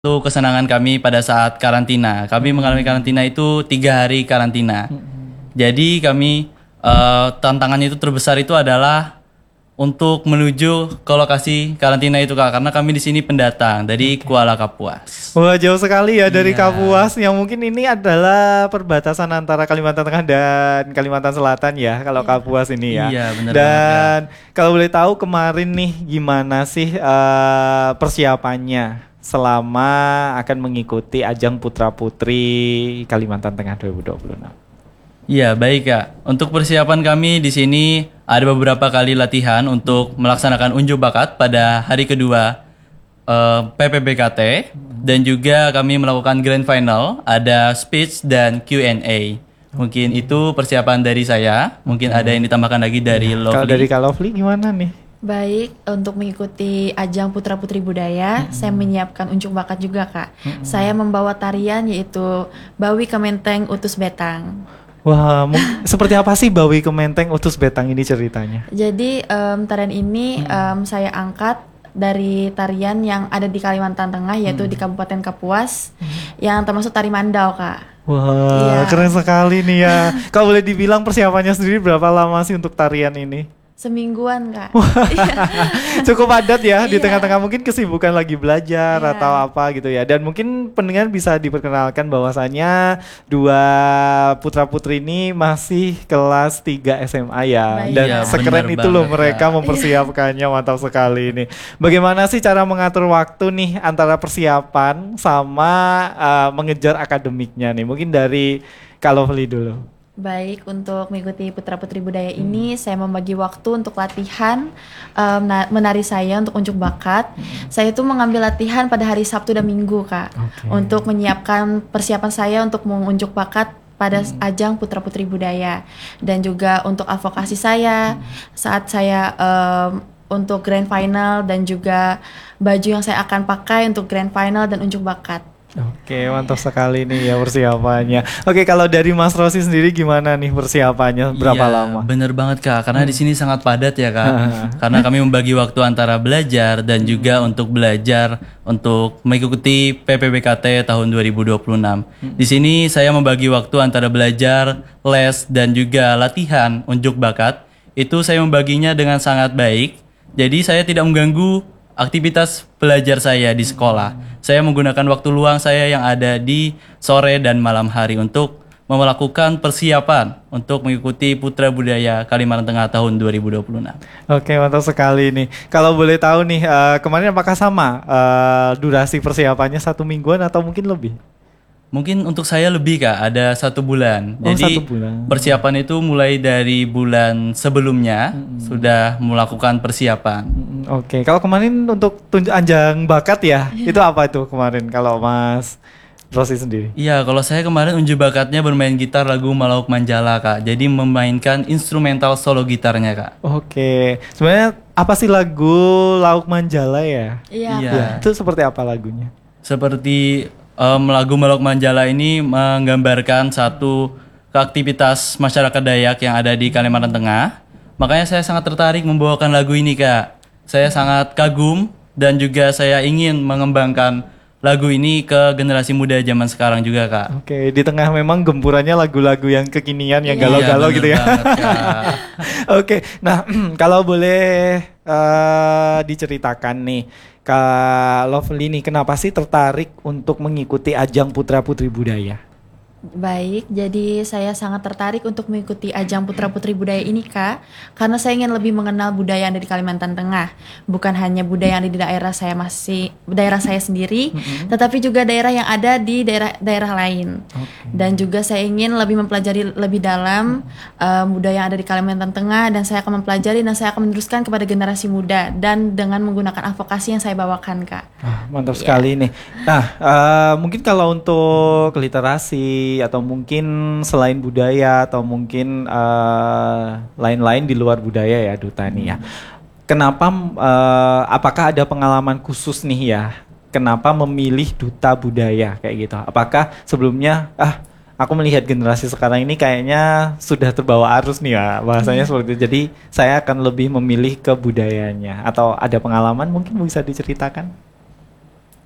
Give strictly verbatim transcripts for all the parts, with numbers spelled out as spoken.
Itu kesenangan kami pada saat karantina. Kami mengalami karantina itu tiga hari karantina. Jadi kami eh, tantangannya itu terbesar itu adalah untuk menuju ke lokasi karantina itu Kak, karena kami di sini pendatang dari Kuala Kapuas. Wah, jauh sekali ya dari Iya. Kapuas, yang mungkin ini adalah perbatasan antara Kalimantan Tengah dan Kalimantan Selatan ya, kalau Kapuas ini ya. Iya, benar Dan banget, kalau boleh tahu kemarin nih gimana sih eh, persiapannya selama akan mengikuti ajang Putra Putri Kalimantan Tengah dua ribu dua puluh enam? Iya, baik Kak. Untuk persiapan kami di sini ada beberapa kali latihan untuk melaksanakan unjuk bakat pada hari kedua eh, P P B K T, dan juga kami melakukan grand final, ada speech dan Q and A. Mungkin itu persiapan dari saya. Mungkin ada yang ditambahkan lagi dari Kalau Lovely. dari Kak Lovely gimana nih? Baik, untuk mengikuti ajang Putra Putri Budaya, Hmm. saya menyiapkan unjuk bakat juga, Kak. Saya membawa tarian yaitu Bawi Kementeng Utus Betang. Wah, mung- seperti apa sih Bawi Kementeng Utus Betang ini ceritanya? Jadi em, tarian ini em, saya angkat dari tarian yang ada di Kalimantan Tengah, yaitu di Kabupaten Kapuas, yang termasuk tari Mandau, Kak. Wah, Iya. keren sekali nih ya. Kalau boleh dibilang persiapannya sendiri berapa lama sih untuk tarian ini? Semingguan, Kak. Cukup padat ya, di Iya. tengah-tengah mungkin kesibukan lagi belajar Iya. atau apa gitu ya. Dan mungkin pendengar bisa diperkenalkan bahwasanya dua putra-putri ini masih kelas tiga S M A ya. Baik. Dan Iya, sekeren benar itu loh banget, mereka Kak. mempersiapkannya, mantap sekali ini. Bagaimana sih cara mengatur waktu nih antara persiapan sama uh, mengejar akademiknya nih? Mungkin dari Kak Lovely dulu. Baik, untuk mengikuti Putra Putri Budaya ini, saya membagi waktu untuk latihan em, na- menari saya untuk unjuk bakat. Saya itu mengambil latihan pada hari Sabtu dan Minggu, Kak, Oke. untuk menyiapkan persiapan saya untuk mengunjuk bakat pada ajang Putra Putri Budaya, dan juga untuk advokasi saya saat saya em, untuk grand final, dan juga baju yang saya akan pakai untuk grand final dan unjuk bakat. Oke, mantap sekali nih ya persiapannya. Oke, kalau dari Mas Rosi sendiri gimana nih persiapannya? Berapa Iya, lama? bener banget Kak, karena di sini sangat padat ya Kak. Karena kami membagi waktu antara belajar dan juga untuk belajar untuk mengikuti P P B K T tahun dua ribu dua puluh enam. Di sini saya membagi waktu antara belajar, les, dan juga latihan unjuk bakat. Itu saya membaginya dengan sangat baik. Jadi saya tidak mengganggu aktivitas belajar saya di sekolah. Saya menggunakan waktu luang saya yang ada di sore dan malam hari untuk melakukan persiapan untuk mengikuti Putra Budaya Kalimantan Tengah tahun dua ribu dua puluh enam. Oke, mantap sekali nih. Kalau boleh tahu nih, eh, kemarin apakah sama eh, durasi persiapannya satu mingguan atau mungkin lebih? Mungkin untuk saya lebih Kak, ada satu bulan. Oh, Jadi satu bulan. persiapan itu mulai dari bulan sebelumnya sudah melakukan persiapan. Mm, Oke, kalau kemarin untuk tunjuk anjang bakat ya, itu apa itu kemarin kalau Mas Rosi sendiri? Iya, kalau saya kemarin unjuk bakatnya bermain gitar lagu Malauk Manjala Kak. Jadi memainkan instrumental solo gitarnya Kak. Oke, sebenarnya apa sih lagu Lauk Manjala ya? Iya, Iya. Ya, itu seperti apa lagunya? Seperti em, lagu Malauk Manjala ini menggambarkan satu keaktivitas masyarakat Dayak yang ada di Kalimantan Tengah. Makanya saya sangat tertarik membawakan lagu ini Kak. Saya sangat kagum dan juga saya ingin mengembangkan lagu ini ke generasi muda zaman sekarang juga Kak. Oke, di tengah memang gempurannya lagu-lagu yang kekinian, yang Iya. galau-galau Iya, gitu bener ya. banget, Kak. Oke, nah kalau boleh eh, diceritakan nih, Kak Lovely nih, kenapa sih tertarik untuk mengikuti ajang Putra Putri Budaya? baik. Jadi saya sangat tertarik untuk mengikuti ajang Putra Putri Budaya ini, Kak, karena saya ingin lebih mengenal budaya yang ada di Kalimantan Tengah. Bukan hanya budaya yang ada di daerah saya masih daerah saya sendiri, tetapi juga daerah yang ada di daerah-daerah lain. Dan juga saya ingin lebih mempelajari lebih dalam eh, budaya yang ada di Kalimantan Tengah, dan saya akan mempelajari dan saya akan meneruskan kepada generasi muda dan dengan menggunakan advokasi yang saya bawakan, Kak. Ah, mantap Iya. sekali nih. Nah, eh, mungkin kalau untuk literasi atau mungkin selain budaya atau mungkin eh, lain-lain di luar budaya ya, Duta nih ya. Kenapa? eh, apakah ada pengalaman khusus nih ya? Kenapa memilih duta budaya kayak gitu? Apakah sebelumnya ah aku melihat generasi sekarang ini kayaknya sudah terbawa arus nih ya, bahasanya seperti itu. Jadi saya akan lebih memilih ke budayanya, atau ada pengalaman mungkin bisa diceritakan?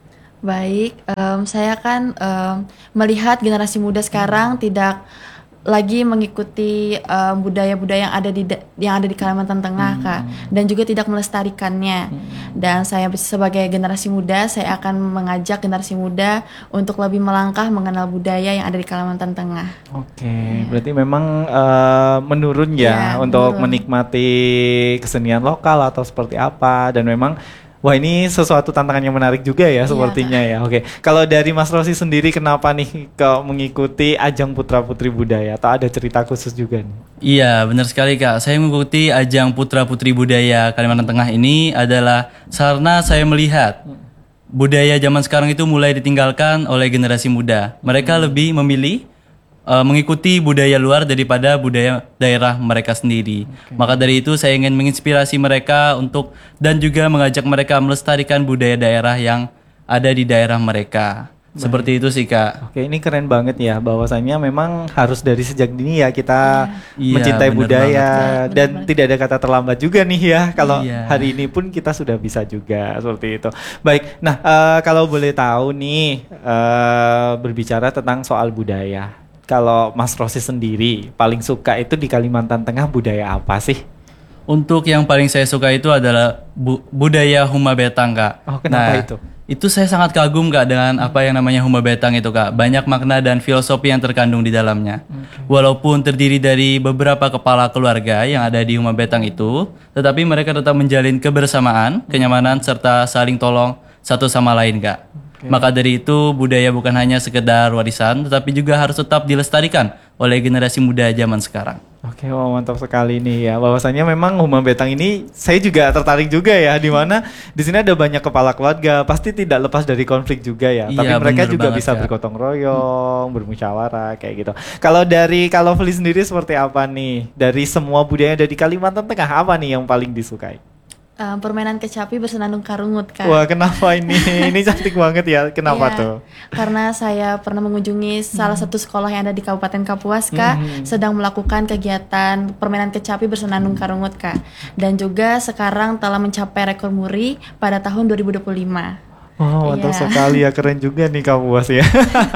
Baik, em, saya kan em, melihat generasi muda sekarang tidak lagi mengikuti em, budaya-budaya yang ada di da- yang ada di Kalimantan Tengah, Kak, dan juga tidak melestarikannya. Dan saya sebagai generasi muda, saya akan mengajak generasi muda untuk lebih melangkah mengenal budaya yang ada di Kalimantan Tengah. Oke, berarti memang eh, menurun ya Ya, untuk menurun. menikmati kesenian lokal atau seperti apa, dan memang wah ini sesuatu tantangan yang menarik juga ya sepertinya ya. Oke, kalau dari Mas Rosi sendiri kenapa nih ke mengikuti ajang Putra Putri Budaya atau ada cerita khusus juga nih? Iya, benar sekali Kak. Saya mengikuti ajang Putra Putri Budaya Kalimantan Tengah ini adalah karena saya melihat budaya zaman sekarang itu mulai ditinggalkan oleh generasi muda. Mereka lebih memilih uh, mengikuti budaya luar daripada budaya daerah mereka sendiri. Maka dari itu saya ingin menginspirasi mereka untuk dan juga mengajak mereka melestarikan budaya daerah yang ada di daerah mereka. Seperti itu sih Kak. Oke, ini keren banget ya, bahwasannya memang harus dari sejak dini ya kita Iya, mencintai bener budaya banget. dan Bener tidak ada kata terlambat juga nih ya. Kalau Iya. hari ini pun kita sudah bisa juga seperti itu. Baik, nah eh, kalau boleh tahu nih eh, berbicara tentang soal budaya. Kalau Mas Rosi sendiri paling suka itu di Kalimantan Tengah budaya apa sih? Untuk yang paling saya suka itu adalah bu- budaya Huma Betang Kak. Oh, kenapa Nah, itu? Itu saya sangat kagum Kak dengan apa yang namanya Huma Betang itu Kak. Banyak makna dan filosofi yang terkandung di dalamnya. Walaupun terdiri dari beberapa kepala keluarga yang ada di Huma Betang itu, tetapi mereka tetap menjalin kebersamaan, kenyamanan, serta saling tolong satu sama lain Kak. Maka dari itu budaya bukan hanya sekedar warisan, tetapi juga harus tetap dilestarikan oleh generasi muda zaman sekarang. Oke, wah mantap sekali nih ya. Bahwasannya memang Huma Betang ini saya juga tertarik juga ya, di mana di sini ada banyak kepala keluarga, pasti tidak lepas dari konflik juga ya. Iya, Tapi mereka bener juga banget, bisa Kak. bergotong royong, bermusyawarah kayak gitu. Kalau dari kalau Feli sendiri seperti apa nih? Dari semua budaya dari Kalimantan Tengah apa nih yang paling disukai? Em, permainan kecapi bersenandung karungut, Kak. Wah, kenapa ini? Ini cantik banget ya. Kenapa Iya, tuh? karena saya pernah mengunjungi salah satu sekolah yang ada di Kabupaten Kapuas, Kak, sedang melakukan kegiatan permainan kecapi bersenandung karungut, Kak. Dan juga sekarang telah mencapai rekor muri pada tahun dua ribu dua puluh lima. Oh, mantap Iya. sekali ya, keren juga nih kamu Bos ya.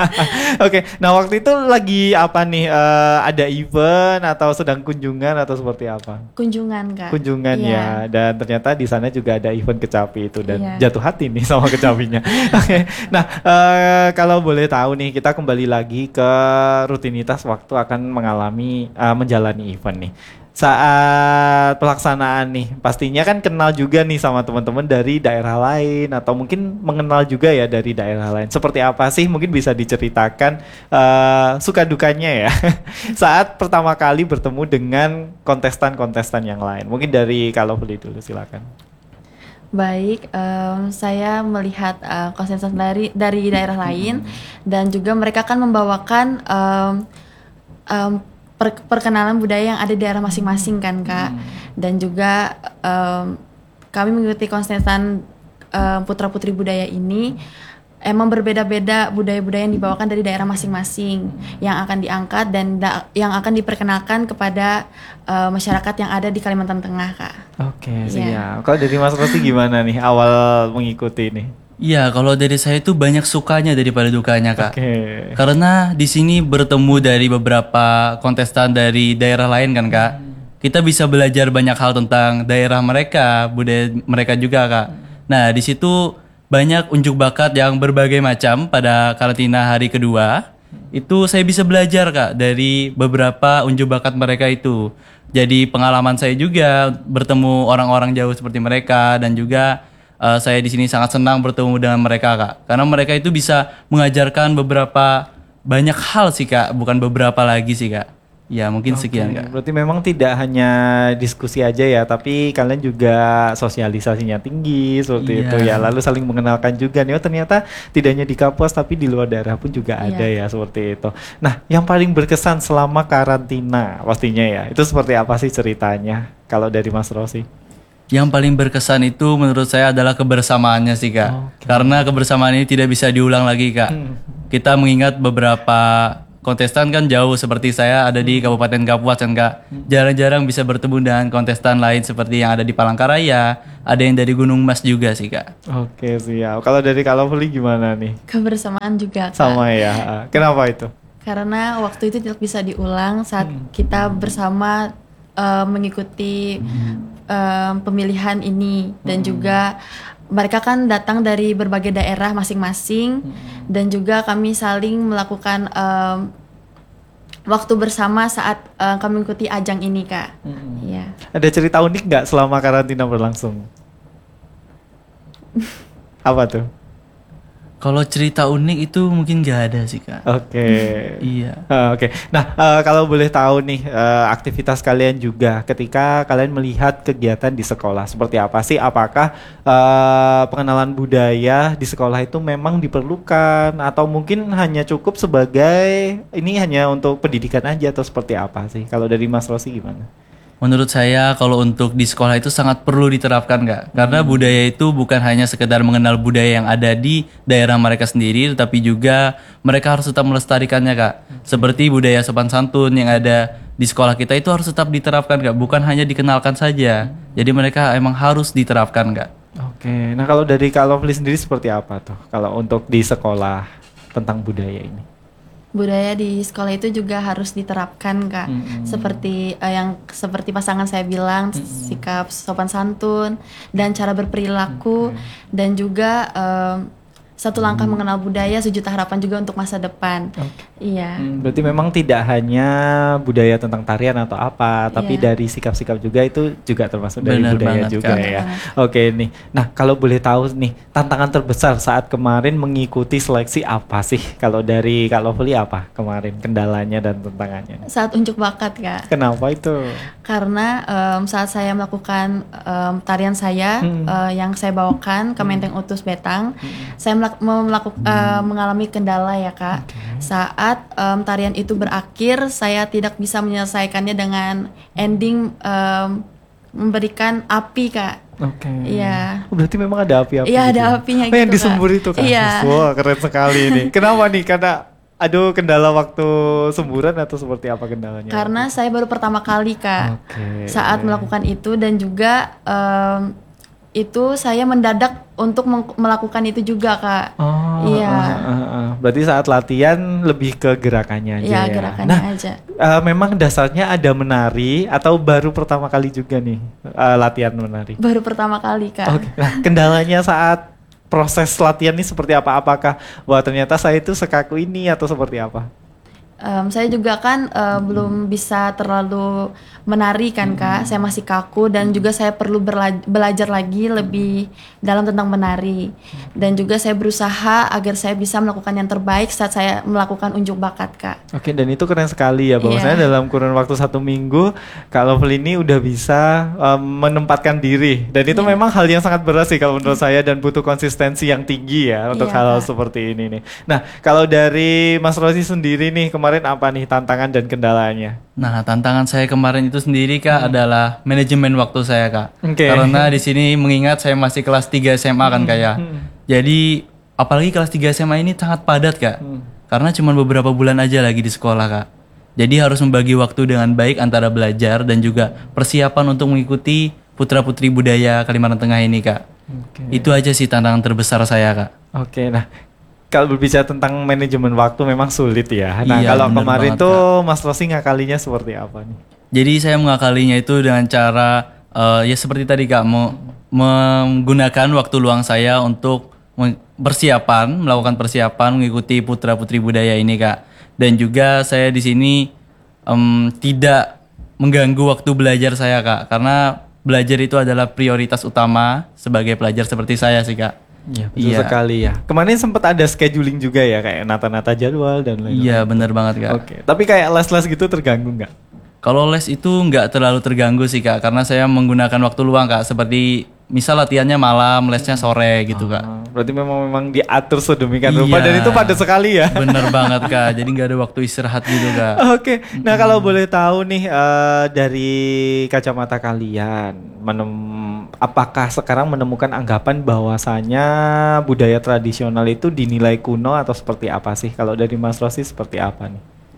Oke, nah waktu itu lagi apa nih? Eh, ada event atau sedang kunjungan atau seperti apa? Kunjungan, Kak. Kunjungan Iya. ya, dan ternyata di sana juga ada event kecapi itu dan Iya. jatuh hati nih sama kecapinya. Oke, nah eh, kalau boleh tahu nih, kita kembali lagi ke rutinitas waktu akan mengalami eh, menjalani event nih. Saat pelaksanaan nih, pastinya kan kenal juga nih sama teman-teman dari daerah lain atau mungkin mengenal juga ya dari daerah lain. Seperti apa sih? Mungkin bisa diceritakan eh, suka dukanya ya saat pertama kali bertemu dengan kontestan-kontestan yang lain. Mungkin dari kalau beli dulu silakan. Baik, em, saya melihat eh, konsensus dari dari daerah lain dan juga mereka kan membawakan em, em, per- perkenalan budaya yang ada di daerah masing-masing kan, Kak. Dan juga em, kami mengikuti konsensus putra putri budaya ini emang berbeda-beda budaya-budaya yang dibawakan dari daerah masing-masing yang akan diangkat dan da- yang akan diperkenalkan kepada eh, masyarakat yang ada di Kalimantan Tengah, Kak. Oke, Iya. siap. Kalau dari Mas Rosti gimana nih awal mengikuti nih? Iya, kalau dari saya itu banyak sukanya daripada dukanya Kak. Oke. Karena di sini bertemu dari beberapa kontestan dari daerah lain kan Kak. Kita bisa belajar banyak hal tentang daerah mereka, budaya mereka juga Kak. Nah di situ banyak unjuk bakat yang berbagai macam pada karantina hari kedua. Itu saya bisa belajar Kak dari beberapa unjuk bakat mereka itu. Jadi pengalaman saya juga bertemu orang-orang jauh seperti mereka dan juga Uh, saya di sini sangat senang bertemu dengan mereka Kak, karena mereka itu bisa mengajarkan beberapa banyak hal sih Kak, bukan beberapa lagi sih Kak. Ya mungkin sekian Oke, Kak. berarti memang tidak hanya diskusi aja ya, tapi kalian juga sosialisasinya tinggi seperti Iya. itu ya. Lalu saling mengenalkan juga nih. Oh ternyata tidak hanya di Kapuas tapi di luar daerah pun juga ada Iya. ya seperti itu. Nah, yang paling berkesan selama karantina pastinya ya. Itu seperti apa sih ceritanya kalau dari Mas Rosi? Yang paling berkesan itu menurut saya adalah kebersamaannya sih Kak. Oke. Karena kebersamaan ini tidak bisa diulang lagi Kak. Hmm. Kita mengingat beberapa kontestan kan jauh, seperti saya ada di Kabupaten Kapuas kan Kak. Jarang-jarang bisa bertemu dengan kontestan lain seperti yang ada di Palangkaraya, ada yang dari Gunung Mas juga sih Kak. Oke, siap. Kalau dari Kak Lovely gimana nih? Kebersamaan juga Kak. Sama ya. Kenapa itu? Karena waktu itu tidak bisa diulang saat kita bersama uh, mengikuti uh, pemilihan ini, dan juga mereka kan datang dari berbagai daerah masing-masing, dan juga kami saling melakukan um, waktu bersama saat uh, kami mengikuti ajang ini Kak. Iya. Ada cerita unik nggak selama karantina berlangsung? Apa tuh? Kalau cerita unik itu mungkin gak ada sih Kak. Oke. Iya. Uh, Oke. Nah, uh, kalau boleh tahu nih uh, aktivitas kalian juga ketika kalian melihat kegiatan di sekolah seperti apa sih? Apakah uh, pengenalan budaya di sekolah itu memang diperlukan atau mungkin hanya cukup sebagai ini hanya untuk pendidikan aja atau seperti apa sih? Kalau dari Mas Rosi gimana? Menurut saya kalau untuk di sekolah itu sangat perlu diterapkan Kak. Karena budaya itu bukan hanya sekedar mengenal budaya yang ada di daerah mereka sendiri, tetapi juga mereka harus tetap melestarikannya Kak. Seperti budaya sopan santun yang ada di sekolah kita itu harus tetap diterapkan Kak, bukan hanya dikenalkan saja. Jadi mereka emang harus diterapkan Kak. Oke, nah kalau dari Kak Lovely sendiri seperti apa tuh kalau untuk di sekolah tentang budaya ini? Budaya di sekolah itu juga harus diterapkan Kak. Mm-hmm. Seperti uh, yang seperti pasangan saya bilang, mm-hmm. sikap sopan santun dan cara berperilaku, mm-hmm. dan juga um, satu langkah hmm. mengenal budaya, sejuta harapan juga untuk masa depan. Okay. Iya. Hmm, berarti memang tidak hanya budaya tentang tarian atau apa, tapi yeah. dari sikap-sikap juga itu juga termasuk dari Bener budaya juga kan. Ya. Oke okay, nih. Nah kalau boleh tahu nih, tantangan terbesar saat kemarin mengikuti seleksi apa sih? Kalau dari Kak Lovely apa kemarin kendalanya dan tantangannya? Saat unjuk bakat Kak. Kenapa itu? Karena um, saat saya melakukan um, tarian saya hmm. uh, yang saya bawakan ke Menteng Utus Betang, hmm. saya melak- melakukan uh, mengalami kendala ya Kak. Okay. Saat um, tarian itu berakhir, saya tidak bisa menyelesaikannya dengan ending um, memberikan api Kak. Oke. Okay. Iya. Oh, berarti memang ada api-api. Iya, gitu. ada apinya oh, gitu. Yang disembur itu kan. Iya. Wah, keren sekali nih. Kenapa nih? Karena aduh kendala waktu semburan atau seperti apa kendalanya? Karena saya baru pertama kali Kak. Okay. Saat melakukan itu, dan juga um, itu saya mendadak untuk melakukan itu juga Kak. Oh, iya. Uh, uh, uh. Berarti saat latihan lebih ke gerakannya aja ya. ya. Gerakannya nah, aja. Uh, memang dasarnya ada menari atau baru pertama kali juga nih uh, latihan menari? Baru pertama kali Kak. Oke. Okay. Nah, kendalanya saat proses latihan ini seperti apa? Apakah wah ternyata saya itu sekaku ini atau seperti apa? Um, saya juga kan uh, belum bisa terlalu menari kan Kak, saya masih kaku, dan juga saya perlu berla- belajar lagi lebih dalam tentang menari, dan juga saya berusaha agar saya bisa melakukan yang terbaik saat saya melakukan unjuk bakat Kak. Oke, dan itu keren sekali ya, bahwasanya yeah. dalam kurun waktu satu minggu Kak Lovely ini udah bisa um, menempatkan diri, dan itu yeah. memang hal yang sangat berat sih kalau menurut saya, dan butuh konsistensi yang tinggi ya untuk yeah, hal-hal Kak. Seperti ini nih. Nah, kalau dari Mas Rosi sendiri nih, kemarin apa nih tantangan dan kendalanya? Nah, tantangan saya kemarin itu sendiri Kak hmm. adalah manajemen waktu saya Kak. Okay. Karena di sini mengingat saya masih kelas tiga S M A kan Kak ya. Hmm. Jadi apalagi kelas tiga S M A ini sangat padat Kak. Hmm. Karena cuma beberapa bulan aja lagi di sekolah Kak. Jadi harus membagi waktu dengan baik antara belajar dan juga persiapan untuk mengikuti putra-putri budaya Kalimantan Tengah ini Kak. Okay. Itu aja sih tantangan terbesar saya Kak. Oke, okay, nah kalau berbicara tentang manajemen waktu memang sulit ya. Nah, iya, kalau kemarin banget, tuh Kak. Mas Rosi ngakalinya seperti apa nih? Jadi saya mengakalinya itu dengan cara uh, ya seperti tadi Kak, me- menggunakan waktu luang saya untuk persiapan, melakukan persiapan mengikuti putra-putri budaya ini Kak. Dan juga saya di sini um, tidak mengganggu waktu belajar saya Kak, karena belajar itu adalah prioritas utama sebagai pelajar seperti saya sih Kak. Iya, betul iya. sekali ya. Kemarin sempat ada scheduling juga ya, kayak nata-nata jadwal dan lain-lain. Iya, benar banget Kak. Oke, tapi kayak les-les gitu terganggu nggak? Kalau les itu nggak terlalu terganggu sih Kak, karena saya menggunakan waktu luang Kak, seperti misal latihannya malam, lesnya sore gitu Kak. Ah, berarti memang memang diatur sedemikian rupa, iya, dan itu padat sekali ya. Bener banget Kak, jadi nggak ada waktu istirahat gitu Kak. Oke, nah kalau boleh tahu nih uh, dari kacamata kalian, menem- apakah sekarang menemukan anggapan bahwasanya budaya tradisional itu dinilai kuno atau seperti apa sih? Kalau dari Mas Rosi seperti apa nih?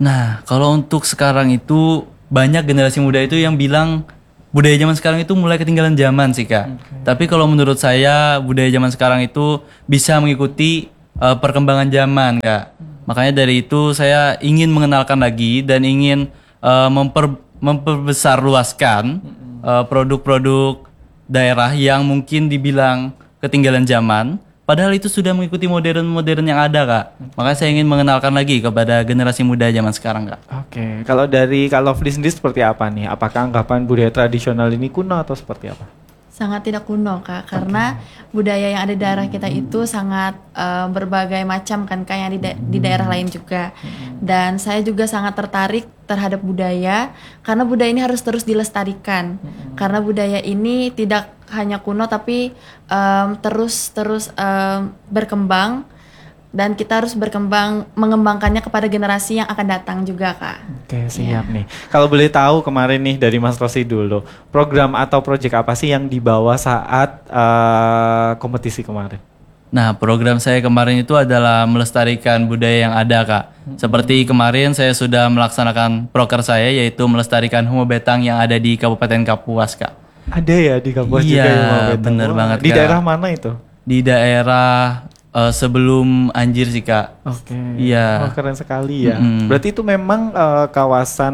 Nah, kalau untuk sekarang itu banyak generasi muda itu yang bilang budaya zaman sekarang itu mulai ketinggalan zaman sih Kak. Okay. Tapi kalau menurut saya budaya zaman sekarang itu bisa mengikuti uh, perkembangan zaman Kak. Hmm. Makanya dari itu saya ingin mengenalkan lagi dan ingin uh, memper, memperbesar luaskan hmm. uh, produk-produk daerah yang mungkin dibilang ketinggalan zaman. Padahal itu sudah mengikuti modern-modern yang ada Kak. Makanya saya ingin mengenalkan lagi kepada generasi muda zaman sekarang Kak. Oke, kalau dari Kak Lovely sendiri seperti apa nih? Apakah anggapan budaya tradisional ini kuno atau seperti apa? Sangat tidak kuno Kak, karena okay. budaya yang ada di daerah kita itu sangat uh, berbagai macam kan Kak, yang di, da- di daerah lain juga. Dan saya juga sangat tertarik terhadap budaya, karena budaya ini harus terus dilestarikan. Karena budaya ini tidak hanya kuno tapi um, terus terus um, berkembang, dan kita harus berkembang mengembangkannya kepada generasi yang akan datang juga Kak. Oke, siap ya. Nih. Kalau boleh tahu kemarin nih dari Mas Rosi dulu, program atau proyek apa sih yang dibawa saat uh, kompetisi kemarin? Nah, program saya kemarin itu adalah melestarikan budaya yang ada Kak. Hmm. Seperti kemarin saya sudah melaksanakan proker saya, yaitu melestarikan Humo Betang yang ada di Kabupaten Kapuas Kak. Ada ya di Kapuas iya, juga ya Humo Betang? Iya, bener oh, banget Di Kak. daerah mana itu? Di daerah Uh, sebelum Anjir sih Kak. Oke. Okay. Iya. Oh, keren sekali ya. Mm-hmm. Berarti itu memang uh, kawasan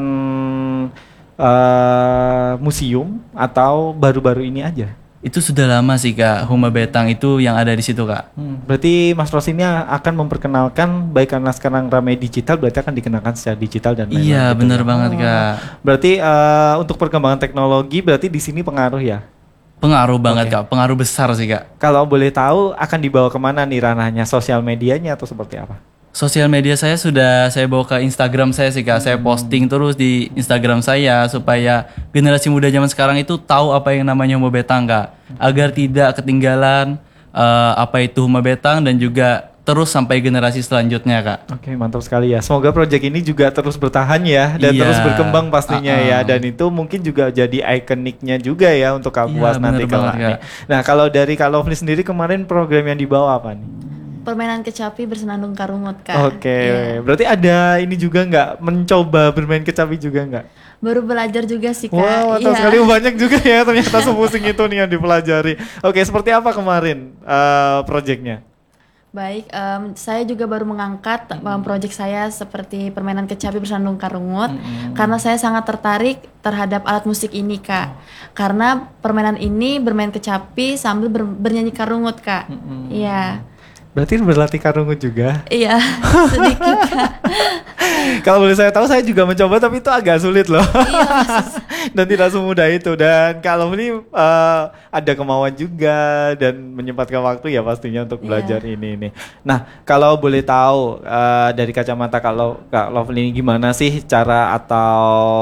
uh, museum atau baru-baru ini aja? Itu sudah lama sih Kak. Humo Betang itu yang ada di situ Kak. Hmm. Berarti Mas Ros ini akan memperkenalkan, baik karena sekarang ramai digital, berarti akan dikenakan secara digital dan lain-lain. Iya, gitu benar ya. banget Oh. Kak. Berarti uh, untuk perkembangan teknologi berarti di sini pengaruh ya? Pengaruh banget okay. Kak, pengaruh besar sih Kak. Kalau boleh tahu akan dibawa kemana nih ranahnya, sosial medianya atau seperti apa? Sosial media saya sudah saya bawa ke Instagram saya sih Kak. Hmm. Saya posting terus di Instagram saya supaya generasi muda zaman sekarang itu tahu apa yang namanya Humo Betang Kak. Agar tidak ketinggalan uh, apa itu Humo Betang dan juga terus sampai generasi selanjutnya Kak. Oke, mantap sekali ya. Semoga proyek ini juga terus bertahan ya dan iya. terus berkembang pastinya uh-uh. ya. Dan itu mungkin juga jadi ikoniknya juga ya untuk Kapuas iya, nanti kelak nih. Nah, kalau dari Kak Lovely sendiri kemarin program yang dibawa apa nih? Permainan kecapi bersenandung karungut Kak. Oke, yeah. Berarti ada ini juga nggak, mencoba bermain kecapi juga nggak? Baru belajar juga sih Kak. Wow, mantap yeah. sekali, banyak juga ya ternyata sepusing itu nih yang dipelajari. Oke, seperti apa kemarin uh, proyeknya? Baik, um, saya juga baru mengangkat um, proyek saya seperti permainan kecapi bersenandung karungut mm-hmm. karena saya sangat tertarik terhadap alat musik ini Kak. Karena permainan ini bermain kecapi sambil ber- bernyanyi karungut Kak. Iya. Mm-hmm. Berarti berlatih karungut juga? Iya, sedikit Kak. Kalau boleh saya tahu, saya juga mencoba tapi itu agak sulit loh. Iya, dan tidak semudah itu. Dan kalau ini uh, ada kemauan juga dan menyempatkan waktu ya pastinya untuk belajar yeah. ini ini. Nah, kalau boleh tahu uh, dari kacamata kalau Kak Lovely ini gimana sih cara atau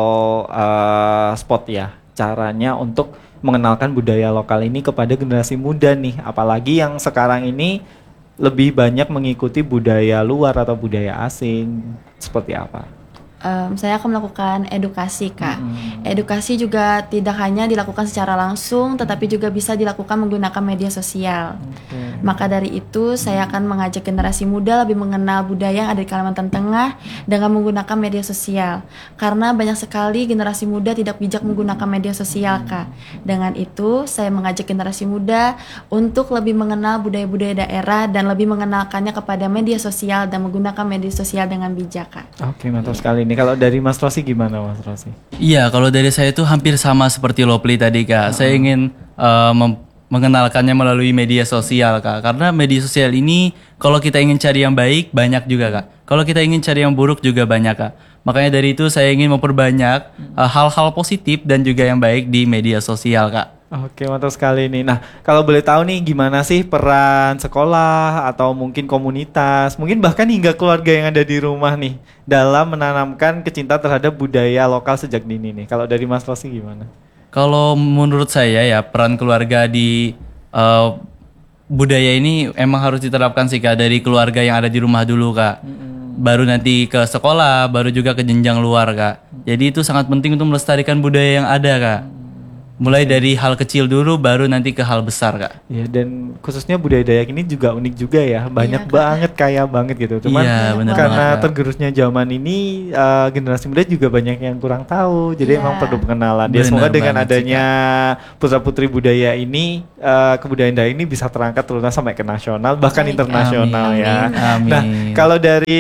uh, spot ya caranya untuk mengenalkan budaya lokal ini kepada generasi muda nih, apalagi yang sekarang ini lebih banyak mengikuti budaya luar atau budaya asing, seperti apa? Um, saya akan melakukan edukasi Kak. Mm-hmm. Edukasi juga tidak hanya dilakukan secara langsung, tetapi juga bisa dilakukan menggunakan media sosial. Okay. Maka dari itu saya akan mengajak generasi muda lebih mengenal budaya yang ada di Kalimantan Tengah dengan menggunakan media sosial. Karena banyak sekali generasi muda tidak bijak menggunakan media sosial Kak. Dengan itu saya mengajak generasi muda untuk lebih mengenal budaya-budaya daerah dan lebih mengenalkannya kepada media sosial dan menggunakan media sosial dengan bijak Kak. Oke, okay, mantap sekali ini. Kalau dari Mas Rosi gimana Mas Rosi? Iya, kalau dari saya itu hampir sama seperti Lovely tadi Kak. Uh-huh. Saya ingin uh, mem- mengenalkannya melalui media sosial Kak. Karena media sosial ini kalau kita ingin cari yang baik banyak juga Kak. Kalau kita ingin cari yang buruk juga banyak Kak. Makanya dari itu saya ingin memperbanyak uh, hal-hal positif dan juga yang baik di media sosial Kak. Oke, mantap sekali nih. Nah, kalau boleh tahu nih gimana sih peran sekolah atau mungkin komunitas, mungkin bahkan hingga keluarga yang ada di rumah nih dalam menanamkan kecintaan terhadap budaya lokal sejak dini nih. Kalau dari Mas Rosi gimana? Kalau menurut saya ya peran keluarga di uh, budaya ini emang harus diterapkan sih Kak, dari keluarga yang ada di rumah dulu Kak. Mm-hmm. Baru nanti ke sekolah, baru juga ke jenjang luar Kak. Jadi itu sangat penting untuk melestarikan budaya yang ada Kak. Mulai dari hal kecil dulu baru nanti ke hal besar, Kak. Ya, dan khususnya budaya Dayak ini juga unik juga ya, banyak Iya, Kak. banget, kaya banget gitu. Cuman Iya, bener karena banget, Kak. tergerusnya zaman ini, uh, generasi muda juga banyak yang kurang tahu, jadi Iya. emang perlu pengenalan. Ya Bener semoga dengan banget sih, adanya putra putri budaya ini, uh, kebudayaan Dayak ini bisa terangkat terutama sampai ke nasional, bahkan Baik. internasional Amin. ya. Amin. Nah, kalau dari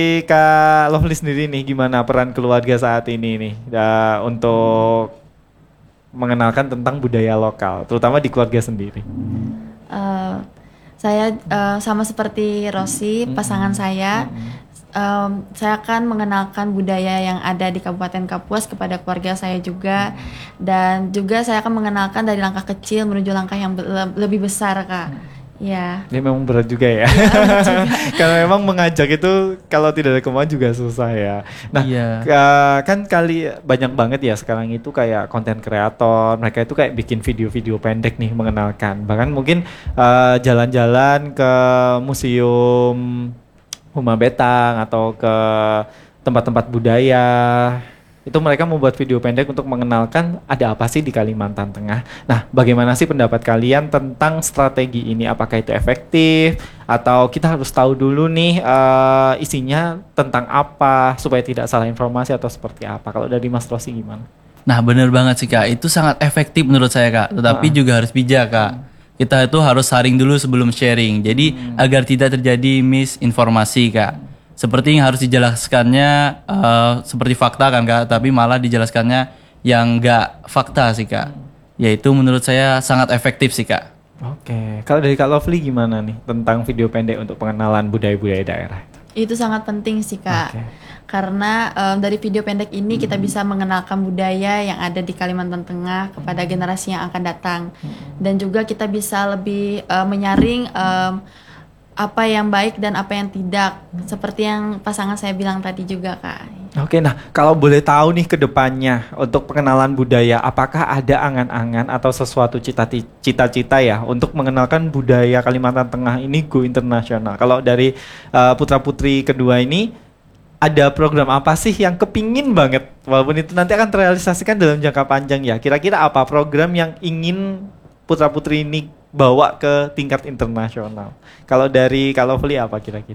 Kak Lovely sendiri nih, gimana peran keluarga saat ini nih uh, untuk mengenalkan tentang budaya lokal, terutama di keluarga sendiri? Eh, saya eh, sama seperti Rosi, pasangan saya, em, saya akan mengenalkan budaya yang ada di Kabupaten Kapuas kepada keluarga saya juga, dan juga saya akan mengenalkan dari langkah kecil menuju langkah yang be- le- lebih besar, Kak. Ya. Ini memang berat juga ya. Karena memang mengajak itu kalau tidak ada kemauan juga susah ya. Nah, Iya. ka- kan kali banyak banget ya sekarang itu kayak konten kreator, mereka itu kayak bikin video-video pendek nih mengenalkan. Bahkan mungkin eh, jalan-jalan ke museum Huma Betang atau ke tempat-tempat budaya. Itu mereka membuat video pendek untuk mengenalkan ada apa sih di Kalimantan Tengah. Nah, bagaimana sih pendapat kalian tentang strategi ini? Apakah itu efektif atau kita harus tahu dulu nih eh, isinya tentang apa supaya tidak salah informasi atau seperti apa? Kalau dari Mas Rosi gimana? Nah, bener banget sih, Kak. Itu sangat efektif menurut saya, Kak. Tetapi juga harus bijak, Kak. Kita itu harus saring dulu sebelum sharing. Jadi agar tidak terjadi misinformasi, Kak. Seperti yang harus dijelaskannya eh, seperti fakta kan, Kak, tapi malah dijelaskannya yang enggak fakta sih, Kak. Yaitu menurut saya sangat efektif sih, Kak. Oke, kalau dari Kak Lovely gimana nih tentang video pendek untuk pengenalan budaya-budaya daerah? Itu sangat penting sih, Kak. Oke. Karena em, dari video pendek ini kita bisa mengenalkan budaya yang ada di Kalimantan Tengah kepada generasi yang akan datang. Dan juga kita bisa lebih eh, menyaring em, apa yang baik dan apa yang tidak. Seperti yang pasangan saya bilang tadi juga, Kak. Oke, nah kalau boleh tahu nih ke depannya untuk pengenalan budaya, apakah ada angan-angan atau sesuatu cita- cita-cita ya untuk mengenalkan budaya Kalimantan Tengah ini go internasional? Kalau dari uh, putra-putri kedua ini, ada program apa sih yang kepingin banget, walaupun itu nanti akan terrealisasikan dalam jangka panjang ya? Kira-kira apa program yang ingin putra-putri ini bawa ke tingkat internasional? Kalau dari Kak Lovely apa kira-kira?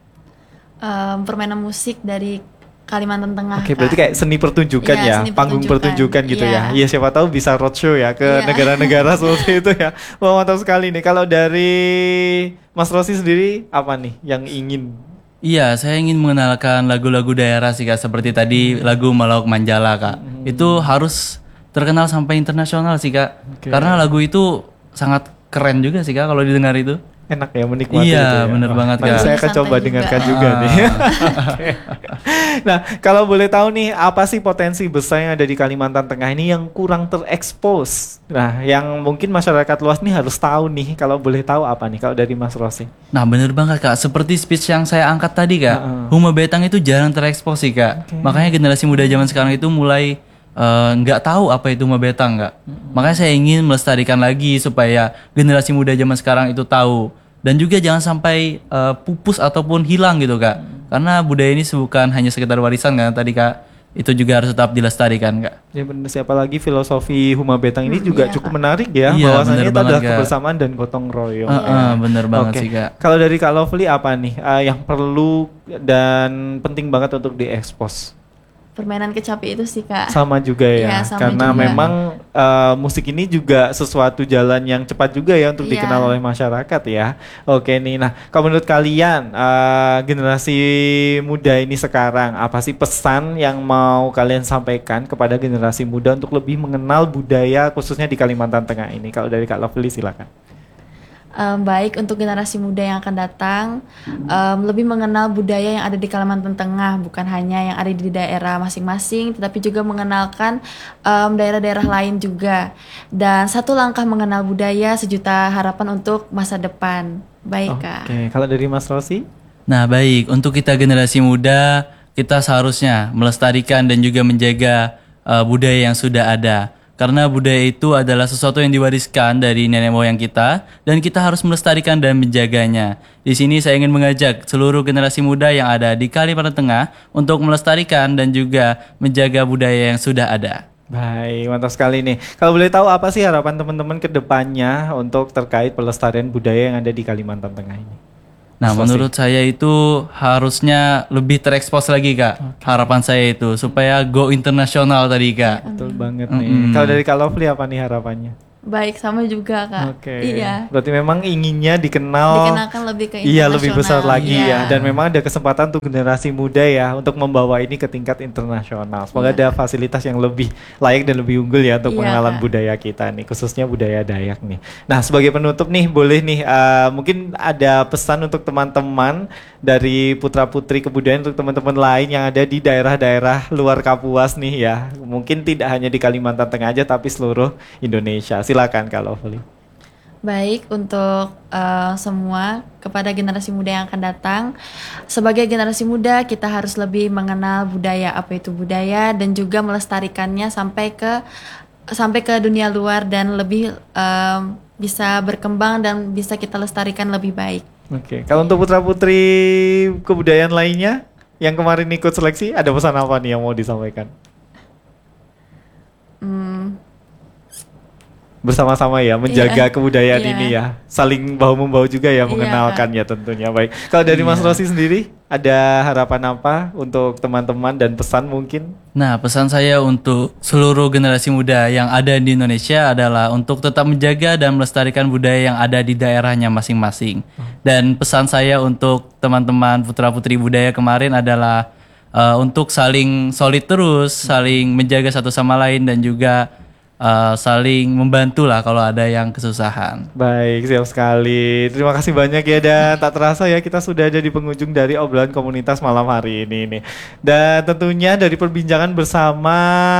Em, permainan musik dari Kalimantan Tengah. Oke, Kak. berarti kayak seni pertunjukan Iya, ya, seni panggung pertunjukan, pertunjukan, gitu iya. ya. Iya, siapa tahu bisa roadshow ya ke Iya. negara-negara seperti itu ya. Wah, mantap sekali nih. Kalau dari Mas Rosi sendiri apa nih yang ingin? Iya, saya ingin mengenalkan lagu-lagu daerah sih, Kak. Seperti tadi lagu Malauk Manjala, Kak. Itu harus terkenal sampai internasional sih, Kak. Oke. Karena lagu itu sangat keren juga sih, Kak, kalau didengar itu. Enak ya menikmati Iya, itu ya. bener Wah, banget, nanti Kak. saya akan Santai coba juga. dengarkan juga Ah. nih. Oke. Nah, kalau boleh tahu nih apa sih potensi besar yang ada di Kalimantan Tengah ini yang kurang terekspos? Nah, yang mungkin masyarakat luas nih harus tahu nih. Kalau boleh tahu apa nih kalau dari Mas Rosi? Nah, bener banget, Kak. Seperti speech yang saya angkat tadi, Kak. Heeh. Huma Betang itu jarang terekspos sih, Kak. Makanya generasi muda zaman sekarang itu mulai eh, nggak tahu apa itu Huma Betang, Kak. Makanya saya ingin melestarikan lagi supaya generasi muda zaman sekarang itu tahu. Dan juga jangan sampai eh, pupus ataupun hilang gitu, Kak. Karena budaya ini bukan hanya sekedar warisan kan tadi, Kak. Itu juga harus tetap dilestarikan, Kak. Ya benar, siapa lagi filosofi Huma Betang ini juga iya, cukup Kak. menarik ya, Iya, bahwasannya bener itu banget, adalah Kak. kebersamaan dan gotong royong. Heeh, bener banget Oke. sih, Kak. Kalau dari Kak Lovely apa nih eh, yang perlu dan penting banget untuk diekspos? Permainan kecapi itu sih, Kak. Sama juga ya, Iya, sama karena juga. memang eh, musik ini juga sesuatu jalan yang cepat juga ya untuk Iya. dikenal oleh masyarakat ya. Oke nih, nah kalau menurut kalian eh, generasi muda ini sekarang apa sih pesan yang mau kalian sampaikan kepada generasi muda untuk lebih mengenal budaya khususnya di Kalimantan Tengah ini? Kalau dari Kak Lovely silakan. Em, baik untuk generasi muda yang akan datang, em, lebih mengenal budaya yang ada di Kalimantan Tengah, bukan hanya yang ada di daerah masing-masing, tetapi juga mengenalkan em, daerah-daerah lain juga. Dan satu langkah mengenal budaya, sejuta harapan untuk masa depan. Baik, Kak. Oke, kalau dari Mas Rosi? Nah, baik. Untuk kita generasi muda, kita seharusnya melestarikan dan juga menjaga eh, budaya yang sudah ada. Karena budaya itu adalah sesuatu yang diwariskan dari nenek moyang kita dan kita harus melestarikan dan menjaganya. Di sini saya ingin mengajak seluruh generasi muda yang ada di Kalimantan Tengah untuk melestarikan dan juga menjaga budaya yang sudah ada. Baik, mantap sekali nih. Kalau boleh tahu apa sih harapan teman-teman ke depannya untuk terkait pelestarian budaya yang ada di Kalimantan Tengah ini? Nah, Mas menurut saya itu harusnya lebih terekspos lagi, Kak. Harapan saya itu supaya go internasional tadi, Kak. Betul banget nih. Mm-mm. Kalau dari Kak Lovely apa nih harapannya? Baik, sama juga Kak. Oke. Iya. Berarti memang inginnya dikenal. Dikenalkan lebih ke Iya, lebih besar internasional. lagi Iya. ya. Dan memang ada kesempatan untuk generasi muda ya untuk membawa ini ke tingkat internasional. Semoga Iya. ada fasilitas yang lebih layak dan lebih unggul ya untuk Iya, pengenalan Kak. budaya kita nih, khususnya budaya Dayak nih. Nah, sebagai penutup nih, boleh nih eh, mungkin ada pesan untuk teman-teman dari putra-putri kebudayaan untuk teman-teman lain yang ada di daerah-daerah luar Kapuas nih ya. Mungkin tidak hanya di Kalimantan Tengah aja tapi seluruh Indonesia. Silakan Kak Lovely. Baik, untuk eh, semua kepada generasi muda yang akan datang, sebagai generasi muda kita harus lebih mengenal budaya, apa itu budaya, dan juga melestarikannya sampai ke sampai ke dunia luar dan lebih em, bisa berkembang dan bisa kita lestarikan lebih baik. Oke, kalau untuk putra-putri kebudayaan lainnya yang kemarin ikut seleksi, ada pesan apa nih yang mau disampaikan? Hmm, Bersama-sama ya, menjaga Iya. kebudayaan Iya. ini ya, saling bahu-membahu juga ya, Iya, mengenalkan ya tentunya. Baik, kalau dari Mas Iya. Rosi sendiri, ada harapan apa untuk teman-teman dan pesan mungkin? Nah, pesan saya untuk seluruh generasi muda yang ada di Indonesia adalah untuk tetap menjaga dan melestarikan budaya yang ada di daerahnya masing-masing. Dan pesan saya untuk teman-teman putra-putri budaya kemarin adalah uh, untuk saling solid terus, saling menjaga satu sama lain dan juga uh, saling membantu lah kalau ada yang kesusahan. Baik, siap sekali. Terima kasih banyak ya, dan tak terasa ya kita sudah ada di penghujung dari obrolan komunitas malam hari ini nih. Dan tentunya dari perbincangan bersama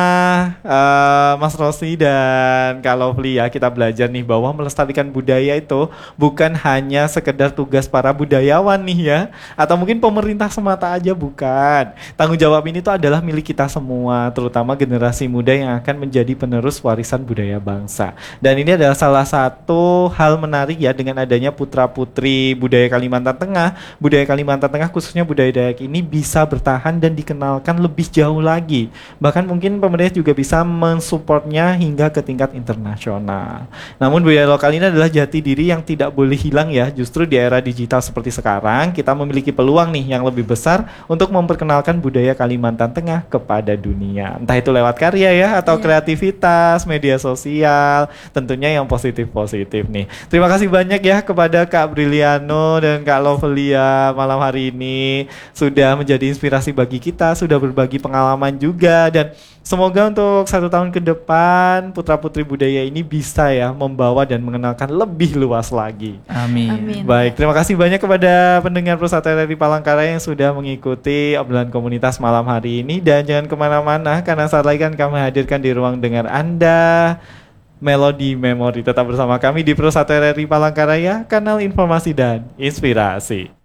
uh, Mas Rosi dan Kak Lovely ya, kita belajar nih bahwa melestarikan budaya itu bukan hanya sekedar tugas para budayawan nih ya, atau mungkin pemerintah semata aja, bukan. Tanggung jawab ini tuh adalah milik kita semua, terutama generasi muda yang akan menjadi penerus warisan budaya bangsa. Dan ini adalah salah satu hal menarik ya dengan adanya putra-putri budaya Kalimantan Tengah. Budaya Kalimantan Tengah khususnya budaya Dayak ini bisa bertahan dan dikenalkan lebih jauh lagi. Bahkan mungkin pemerintah juga bisa mensupportnya hingga ke tingkat internasional. Namun budaya lokal ini adalah jati diri yang tidak boleh hilang ya. Justru di era digital seperti sekarang, kita memiliki peluang nih yang lebih besar untuk memperkenalkan budaya Kalimantan Tengah kepada dunia. Entah itu lewat karya ya, atau Iya. kreativitas, media sosial, tentunya yang positif-positif nih. Terima kasih banyak ya kepada Kak Briliano dan Kak Lovelia malam hari ini sudah menjadi inspirasi bagi kita, sudah berbagi pengalaman juga, dan semoga untuk satu tahun ke depan putra-putri budaya ini bisa ya membawa dan mengenalkan lebih luas lagi. Amin. Amin. Baik, terima kasih banyak kepada pendengar Pusat R R I Palangkaraya yang sudah mengikuti obrolan komunitas malam hari ini, dan jangan kemana-mana karena saat lagi kan kami hadirkan di ruang dengar Anda Melodi Memori. Tetap bersama kami di Pusat R R I Palangkaraya, kanal informasi dan inspirasi.